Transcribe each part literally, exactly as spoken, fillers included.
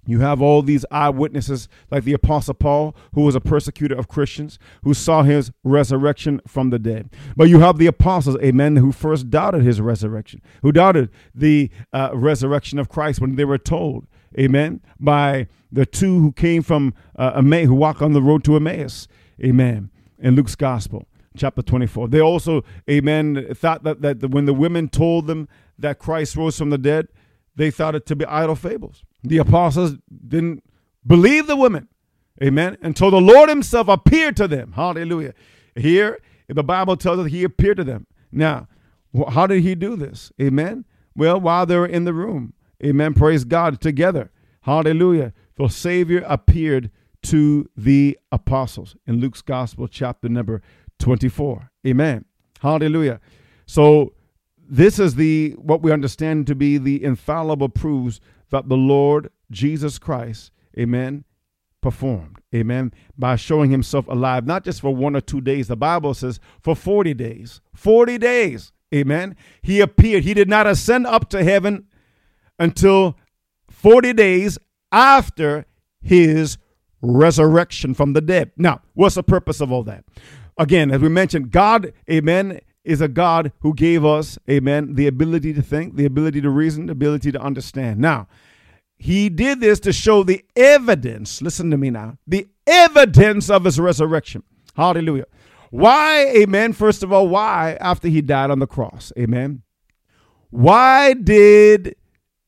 You have all these eyewitnesses like the Apostle Paul, who was a persecutor of Christians, who saw his resurrection from the dead. But you have the apostles, amen, who first doubted his resurrection, who doubted the uh, resurrection of Christ when they were told, amen, by the two who came from uh, Emmaus, who walked on the road to Emmaus, amen, in Luke's gospel, chapter twenty-four. They also, amen, thought that, that when the women told them that Christ rose from the dead, they thought it to be idle fables. The apostles didn't believe the women, amen, until the Lord himself appeared to them. Hallelujah. Here, the Bible tells us he appeared to them. Now, how did he do this? Amen. Well, while they were in the room, amen, praise God, together. Hallelujah. The Savior appeared to the apostles in Luke's gospel, chapter number twenty-four. Amen. Hallelujah. So this is the what we understand to be the infallible proofs that the Lord Jesus Christ, amen, performed, amen, by showing himself alive, not just for one or two days. The Bible says for forty days, forty days, amen. He appeared. He did not ascend up to heaven until forty days after his resurrection from the dead. Now, what's the purpose of all that? Again, as we mentioned, God, amen, is a God who gave us, amen, the ability to think, the ability to reason, the ability to understand. Now, he did this to show the evidence, listen to me now, the evidence of his resurrection. Hallelujah. Why, amen, first of all, why after he died on the cross, amen, why did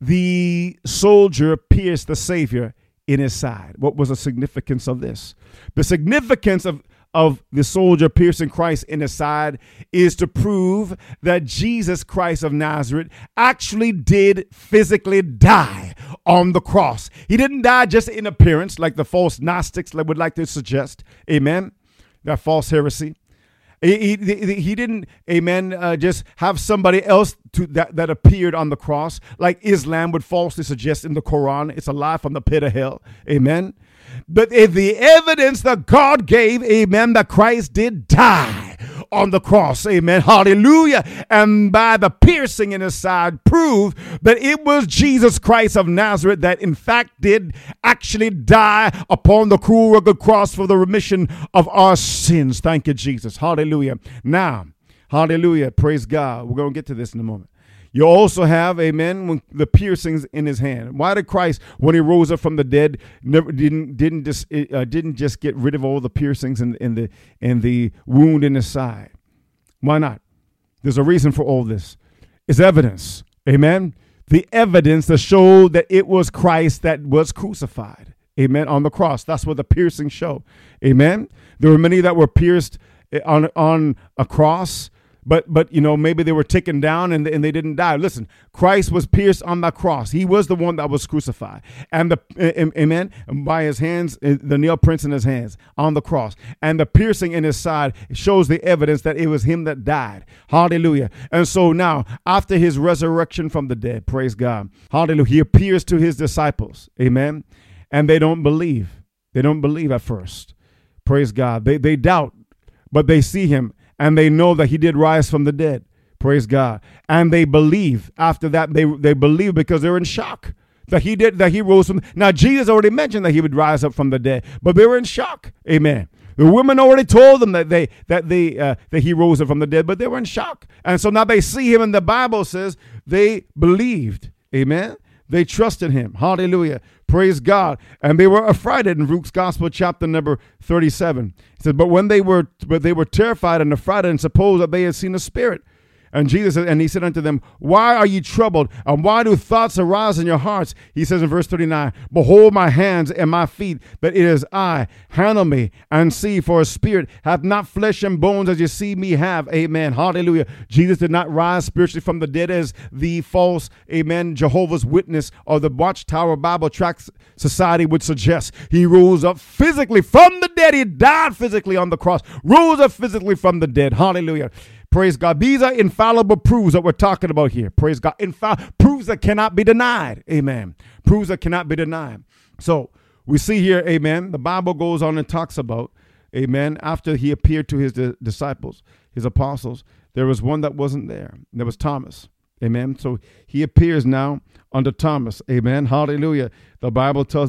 the soldier pierce the Savior in his side? What was the significance of this? The significance of of the soldier piercing Christ in the side is to prove that Jesus Christ of Nazareth actually did physically die on the cross. He didn't die just in appearance like the false Gnostics would like to suggest. Amen. That false heresy. He, he, he didn't, amen, uh, just have somebody else to, that, that appeared on the cross like Islam would falsely suggest in the Quran. It's a lie from the pit of hell. Amen. But if the evidence that God gave, amen, that Christ did die on the cross, amen, hallelujah, and by the piercing in his side proved that it was Jesus Christ of Nazareth that in fact did actually die upon the cruel rugged cross for the remission of our sins. Thank you, Jesus. Hallelujah. Now, hallelujah, praise God. We're going to get to this in a moment. You also have, amen, when the piercings in his hand. Why did Christ, when he rose up from the dead, never didn't didn't just uh, didn't just get rid of all the piercings in, in the in the wound in his side? Why not? There's a reason for all this. It's evidence, amen. The evidence to show that it was Christ that was crucified, amen, on the cross. That's what the piercings show, amen. There were many that were pierced on on a cross. But, but you know, maybe they were taken down and, and they didn't die. Listen, Christ was pierced on the cross. He was the one that was crucified. And the, amen, by his hands, the nail prints in his hands on the cross. And the piercing in his side shows the evidence that it was him that died. Hallelujah. And so now, after his resurrection from the dead, praise God, hallelujah, he appears to his disciples. Amen. And they don't believe. They don't believe at first. Praise God. They, they doubt, but they see him. And they know that he did rise from the dead. Praise God. And they believe after that. They they believe because they're in shock that he did, that he rose from. Now, Jesus already mentioned that he would rise up from the dead, but they were in shock. Amen. The women already told them that they that they uh, that he rose up from the dead, but they were in shock. And so now they see him, and the Bible says they believed. Amen. They trusted him. Hallelujah. Praise God. And they were affrighted in Luke's gospel, chapter number thirty-seven. It says, but when they were, but they were terrified and affrighted and supposed that they had seen a spirit. And Jesus said, and he said unto them, why are ye troubled? And why do thoughts arise in your hearts? He says in verse thirty-nine, behold my hands and my feet, that it is I. Handle me and see, for a spirit hath not flesh and bones as you see me have. Amen. Hallelujah. Jesus did not rise spiritually from the dead as the false, amen, Jehovah's Witness or the Watchtower Bible Tract Society would suggest. He rose up physically from the dead. He died physically on the cross, rose up physically from the dead. Hallelujah. Praise God. These are infallible proofs that we're talking about here. Praise God. Infall- proofs that cannot be denied. Amen. Proofs that cannot be denied. So we see here, amen, the Bible goes on and talks about, amen, after he appeared to his di- disciples, his apostles, there was one that wasn't there. There was Thomas. Amen. So he appears now under Thomas. Amen. Hallelujah. The Bible tells